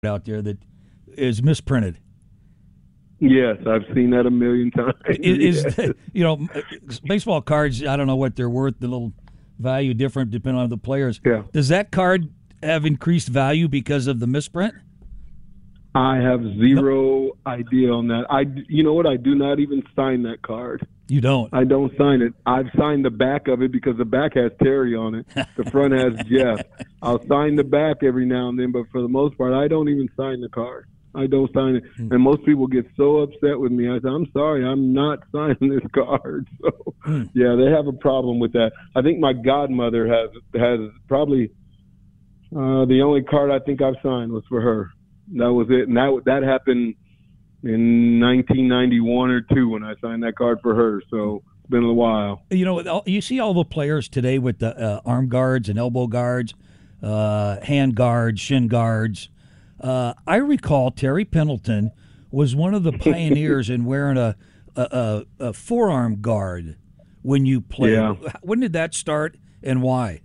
out there that is misprinted. Yes, I've seen that a million times. Baseball cards, I don't know what they're worth, the little value different depending on the players. Yeah. Does that card have increased value because of the misprint? I have zero idea on that. You know what? I do not even sign that card. You don't? I don't sign it. I've signed the back of it because the back has Terry on it. The front has Jeff. I'll sign the back every now and then, but for the most part, I don't even sign the card. I don't sign it. And most people get so upset with me. I say, I'm sorry, I'm not signing this card. So, yeah, they have a problem with that. I think my godmother has probably the only card I think I've signed was for her. That was it. And that happened in 1991 or 2 when I signed that card for her. So it's been a while. You see all the players today with the arm guards and elbow guards, hand guards, shin guards. I recall Terry Pendleton was one of the pioneers in wearing a forearm guard when you played. Yeah. When did that start and why?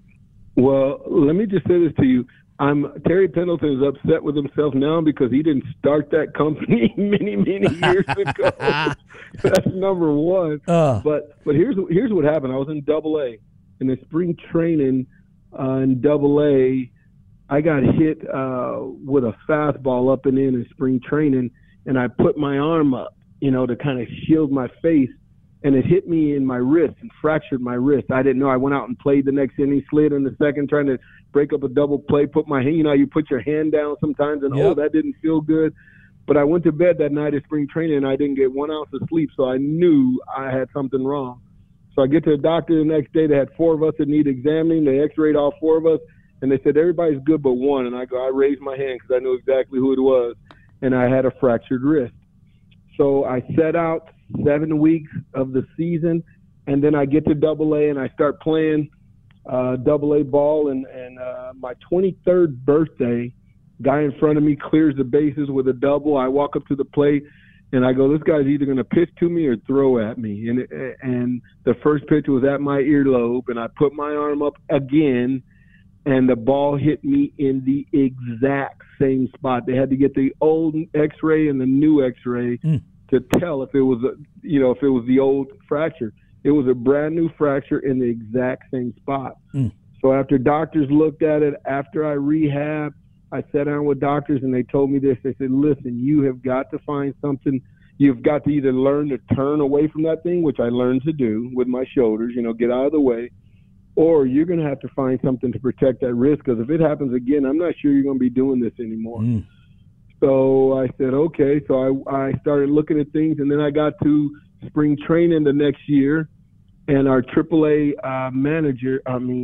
Well, let me just say this to you. Terry Pendleton is upset with himself now because he didn't start that company many years ago. That's number one. But here's what happened. I was in Double-A. In the spring training in Double-A, I got hit with a fastball up and in spring training, and I put my arm up, to kind of shield my face, and it hit me in my wrist and fractured my wrist. I didn't know. I went out and played the next inning, slid in the second, trying to break up a double play, put my hand, you put your hand down sometimes, and that didn't feel good. But I went to bed that night at spring training, and I didn't get 1 ounce of sleep, so I knew I had something wrong. So I get to the doctor the next day. They had 4 of us that need examining. They x-rayed all 4 of us, and they said, everybody's good but one. And I raised my hand because I knew exactly who it was, and I had a fractured wrist. So I set out 7 weeks of the season, and then I get to Double-A, and I start playing Double-A ball, and my 23rd birthday, guy in front of me clears the bases with a double. I walk up to the plate, and I go, this guy's either going to pitch to me or throw at me. And the first pitch was at my earlobe, and I put my arm up again, and the ball hit me in the exact same spot. They had to get the old X-ray and the new X-ray to tell if it was the old fracture. It was a brand new fracture in the exact same spot. So after doctors looked at it, after I rehabbed, I sat down with doctors and they told me this. They said, listen, you have got to find something. You've got to either learn to turn away from that thing, which I learned to do with my shoulders, get out of the way, or you're going to have to find something to protect that wrist, because if it happens again, I'm not sure you're going to be doing this anymore. So I said, okay. So I started looking at things, and then I got to spring training the next year, and our AAA manager,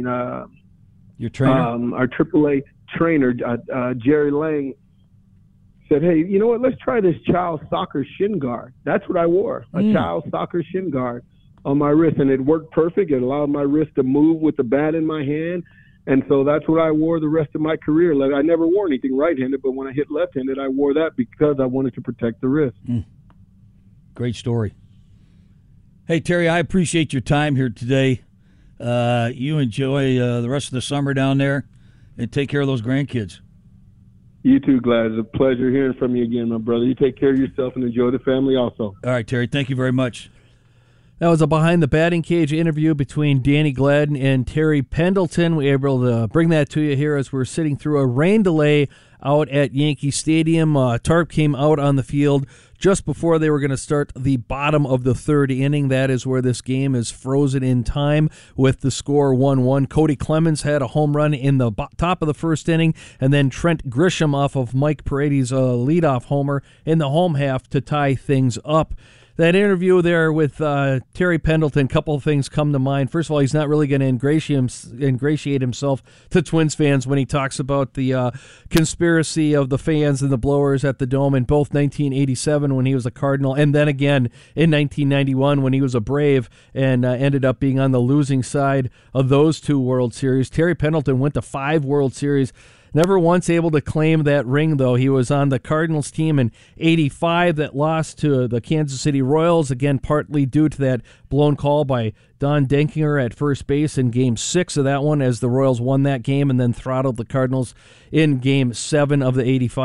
your trainer? Our AAA trainer, Jerry Lang, said, hey, you know what, let's try this child soccer shin guard. That's what I wore, a child soccer shin guard on my wrist, and it worked perfect. It allowed my wrist to move with the bat in my hand, and so that's what I wore the rest of my career. Like, I never wore anything right-handed, but when I hit left-handed, I wore that because I wanted to protect the wrist. Great story. Hey, Terry, I appreciate your time here today. You enjoy the rest of the summer down there, and take care of those grandkids. You too, Glad. It's a pleasure hearing from you again, my brother. You take care of yourself and enjoy the family also. All right, Terry, thank you very much. That was a Behind the Batting Cage interview between Danny Gladden and Terry Pendleton. We were able to bring that to you here as we're sitting through a rain delay out at Yankee Stadium. Tarp came out on the field just before they were going to start the bottom of the third inning. That is where this game is frozen in time with the score 1-1. Cody Clemens had a home run in the top of the first inning, and then Trent Grisham off of Mike Paredes' leadoff homer in the home half to tie things up. That interview there with Terry Pendleton, a couple of things come to mind. First of all, he's not really going to ingratiate himself to Twins fans when he talks about the conspiracy of the fans and the blowers at the Dome in both 1987 when he was a Cardinal, and then again in 1991 when he was a Brave and ended up being on the losing side of those 2 World Series. Terry Pendleton went to 5 World Series. Never once able to claim that ring, though. He was on the Cardinals team in '85 that lost to the Kansas City Royals, again partly due to that blown call by Don Denkinger at first base in Game 6 of that one, as the Royals won that game and then throttled the Cardinals in Game 7 of the '85